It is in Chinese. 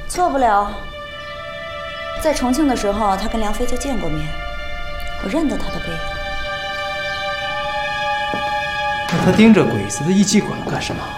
错不了。在重庆的时候，他跟梁飞就见过面，我认得他的背影。 那他盯着鬼子的一技馆干什么？